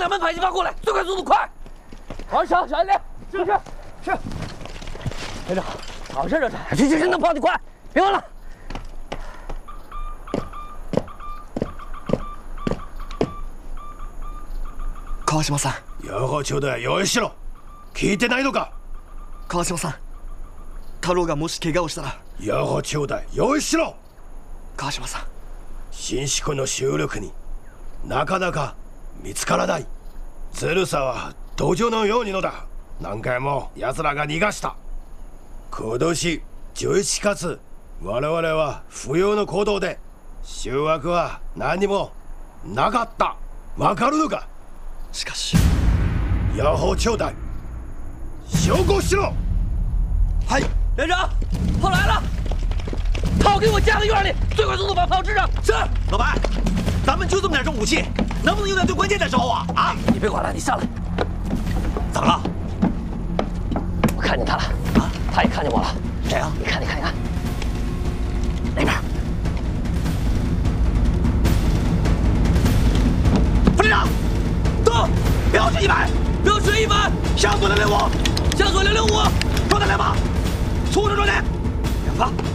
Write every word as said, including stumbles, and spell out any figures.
两门迫击炮过来，最快速度快！往上，小一点。是是是。连长，好热热战，去去去，能跑得快，别忘了。 川島さん。 八号中隊用意しろ。聞いてないのか。 川島さん。太郎がもし怪我をしたら。 八号中隊用意しろ。 川島さん。 新宿の集落になかなか見つからない。ずるさは土壌のようにのだ。何回も奴らが逃がした。今年じゅういちがつ、我々は不要の行動で集約は何もなかった。わかるのか。 しかし， 八号中队，小狗息了。 嗨， 连长，炮来了，炮给我架在院里，最快速度把炮支上。 是，老白，咱们就这么点重武器，能不能用在最关键的时候啊？啊！ 你别管了，你上来。 怎么了？ 我看见他了啊，他也看见我了。 谁啊？ 你看，你看，你看，那边。 副连长。 走，标准一百， 标准一百， 向左两零五， 向左两零五， 中弹两发，出手重点，两发。